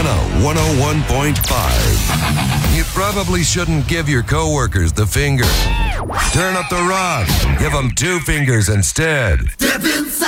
Savannah 101.5. You probably shouldn't give your coworkers the finger. Turn up the rock and give them two fingers instead. Step in